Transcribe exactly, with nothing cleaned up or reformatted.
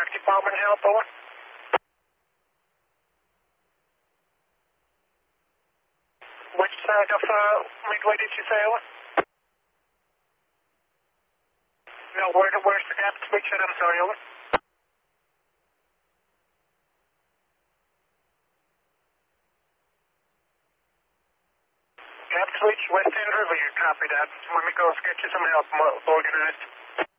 Fire department help, over. Which side of uh, Midway did you say, over? No, where, where's the gap switch at? I'm sorry, over. Gap switch, West End River, you copy that. Let me go get you some help, organized.